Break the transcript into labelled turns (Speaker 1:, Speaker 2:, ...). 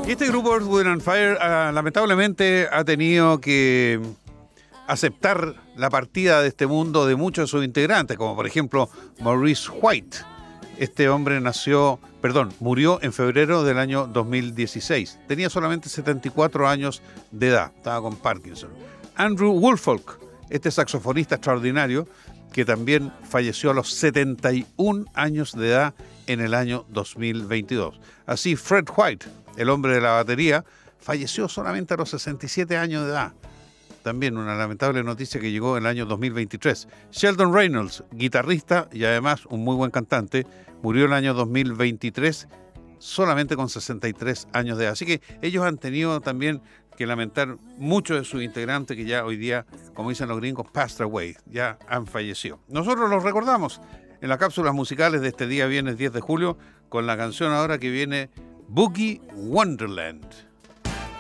Speaker 1: Y este grupo Earth, Wind and Fire lamentablemente ha tenido que aceptar la partida de este mundo de muchos de sus integrantes, como por ejemplo Maurice White. Este hombre murió en febrero del año 2016. Tenía solamente 74 años de edad, estaba con Parkinson. Andrew Woolfolk, este saxofonista extraordinario, que también falleció a los 71 años de edad en el año 2022. Así, Fred White, el hombre de la batería, falleció solamente a los 67 años de edad. También una lamentable noticia que llegó en el año 2023. Sheldon Reynolds, guitarrista y además un muy buen cantante, murió en el año 2023 solamente con 63 años de edad. Así que ellos han tenido también que lamentar muchos de sus integrantes que ya hoy día, como dicen los gringos, passed away, ya han fallecido. Nosotros los recordamos en las cápsulas musicales de este día, viernes 10 de julio, con la canción ahora que viene, Boogie Wonderland.